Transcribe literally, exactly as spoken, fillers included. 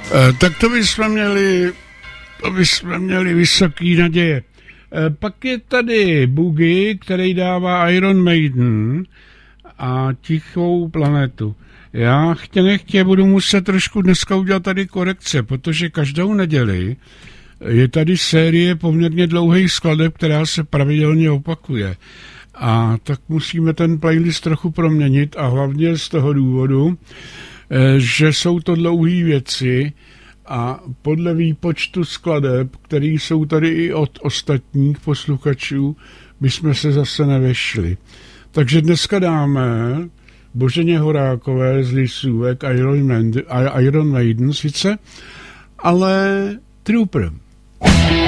Tak to bychom měli, to bychom měli vysoký naděje. Pak je tady Boogie, který dává Iron Maiden a Tichou planetu. Já chtě nechtě budu muset trošku dneska udělat tady korekce, protože každou neděli je tady série poměrně dlouhých skladeb, která se pravidelně opakuje. A tak musíme ten playlist trochu proměnit a hlavně z toho důvodu, že jsou to dlouhé věci a podle výpočtu skladeb, které jsou tady i od ostatních posluchačů, bychom se zase nevešli. Takže dneska dáme Boženě Horákové z Lisůvek Iron Maiden, Iron Maiden sice, ale Trooper.